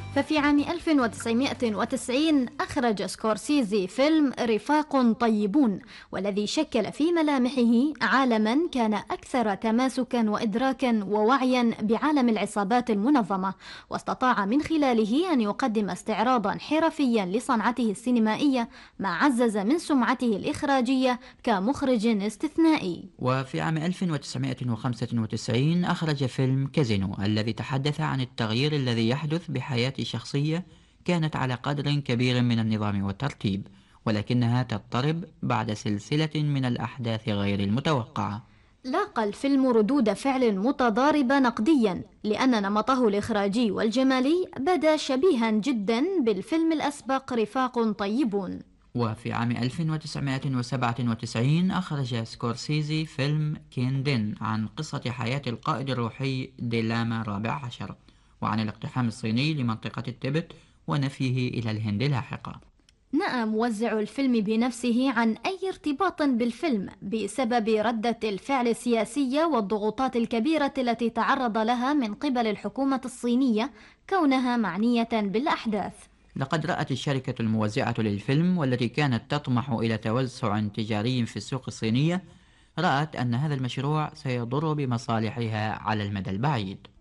ففي عام 1990 أخرج سكورسيزي فيلم رفاق طيبون، والذي شكل في ملامحه عالما كان أكثر تماسكا وإدراكا ووعيا بعالم العصابات المنظمة، واستطاع من خلاله أن يقدم استعراضا حرفيا لصنعته السينمائية، ما عزز من سمعته الإخراجية كمخرج استثنائي. وفي عام 1995 أخرج فيلم كازينو، الذي تحدث عن التغيير الذي يحدث بحياة شخصية كانت على قدر كبير من النظام والترتيب، ولكنها تضطرب بعد سلسلة من الأحداث غير المتوقعة. لاقى الفيلم ردود فعل متضاربة نقديا، لأن نمطه الإخراجي والجمالي بدا شبيها جدا بالفيلم الأسبق رفاق طيبون. وفي عام 1997 أخرج سكورسيزي فيلم كيندين عن قصة حياة القائد الروحي ديلاما الرابع عشر، وعن الاقتحام الصيني لمنطقة التبت ونفيه إلى الهند لاحقا. نأى موزع الفيلم بنفسه عن أي ارتباط بالفيلم بسبب ردة الفعل السياسية والضغوطات الكبيرة التي تعرض لها من قبل الحكومة الصينية كونها معنية بالأحداث. لقد رأت الشركة الموزعة للفيلم، والتي كانت تطمح إلى توسع تجاري في السوق الصينية، رأت أن هذا المشروع سيضر بمصالحها على المدى البعيد.